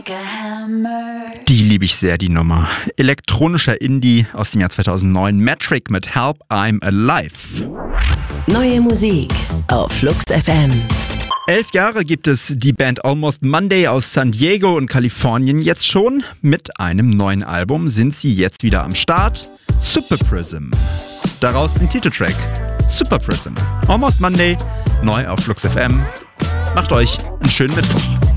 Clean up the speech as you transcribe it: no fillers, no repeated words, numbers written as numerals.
Die liebe ich sehr, die Nummer. Elektronischer Indie aus dem Jahr 2009. Metric mit Help, I'm Alive. Neue Musik auf Flux FM. 11 Jahre gibt es die Band Almost Monday aus San Diego und Kalifornien jetzt schon. Mit einem neuen Album sind sie jetzt wieder am Start. Super Prism. Daraus den Titeltrack Super Prism. Almost Monday, neu auf Flux FM. Macht euch einen schönen Mittwoch.